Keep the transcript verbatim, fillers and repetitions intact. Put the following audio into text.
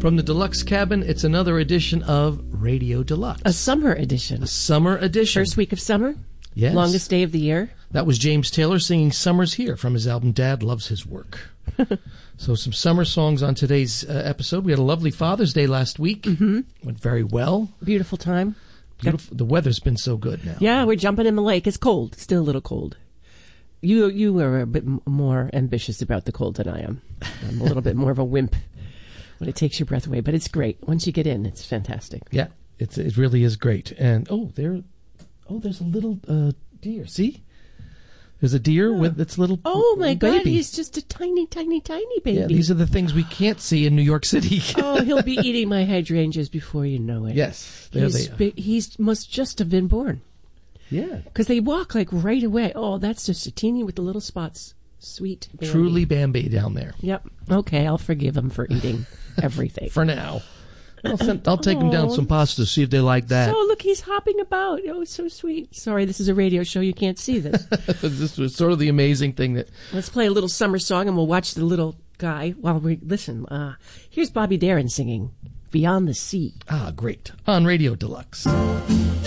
From the Deluxe Cabin, it's another edition of Radio Deluxe. A summer edition. A summer edition. First week of summer. Yes. Longest day of the year. That was James Taylor singing Summer's Here from his album Dad Loves His Work. So some summer songs on today's uh, episode. We had a lovely Father's Day last week. Mm-hmm. Went very well. Beautiful time. Beautiful. The weather's been so good now. Yeah, we're jumping in the lake. It's cold. It's still a little cold. You you are a bit m- more ambitious about the cold than I am. I'm a little bit more of a wimp when it takes your breath away. But it's great. Once you get in, it's fantastic. Yeah, it's, it really is great. And, oh, there, oh, there's a little uh, deer. See? There's a deer yeah. with its little Oh, my baby. God, he's just a tiny, tiny, tiny baby. Yeah, these are the things we can't see in New York City. Oh, he'll be eating my hydrangeas before you know it. Yes, there he's, they are. Bi- he's must just have been born. Yeah. Because they walk like right away. Oh, that's just a teeny with the little spots. Sweet Bambi. Truly Bambi down there. Yep. Okay, I'll forgive him for eating everything. For now. I'll, send, I'll take them down some pasta, see if they like that. So, look, he's hopping about. Oh, it's so sweet. Sorry, this is a radio show. You can't see this. This was sort of the amazing thing that... Let's play a little summer song, and we'll watch the little guy while we listen. Uh, here's Bobby Darin singing Beyond the Sea. Ah, great. On Radio Deluxe.